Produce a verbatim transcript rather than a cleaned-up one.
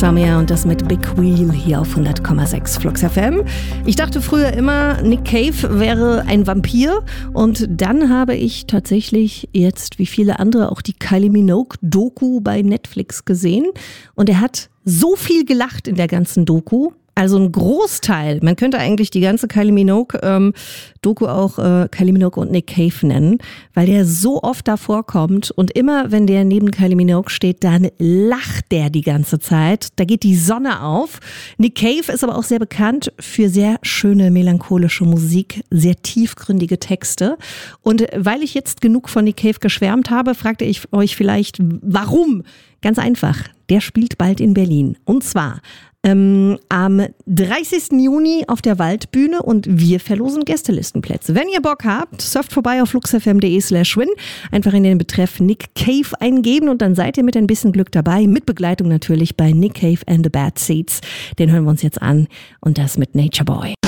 Insomnia und das mit Big Wheel hier auf hundert Komma sechs Flux F M. Ich dachte früher immer, Nick Cave wäre ein Vampir und dann habe ich tatsächlich jetzt, wie viele andere, auch die Kylie Minogue-Doku bei Netflix gesehen und er hat so viel gelacht in der ganzen Doku. Also ein Großteil, man könnte eigentlich die ganze Kylie Minogue ähm, Doku auch äh, Kylie Minogue und Nick Cave nennen, weil der so oft da vorkommt und immer, wenn der neben Kylie Minogue steht, dann lacht der die ganze Zeit. Da geht die Sonne auf. Nick Cave ist aber auch sehr bekannt für sehr schöne melancholische Musik, sehr tiefgründige Texte. Und weil ich jetzt genug von Nick Cave geschwärmt habe, fragte ich euch vielleicht, warum? Ganz einfach, der spielt bald in Berlin. Und zwar Ähm, am dreißigsten Juni auf der Waldbühne und wir verlosen Gästelistenplätze. Wenn ihr Bock habt, surft vorbei auf fluxfm.de slash win. Einfach in den Betreff Nick Cave eingeben und dann seid ihr mit ein bisschen Glück dabei. Mit Begleitung natürlich bei Nick Cave and the Bad Seeds. Den hören wir uns jetzt an und das mit Nature Boy.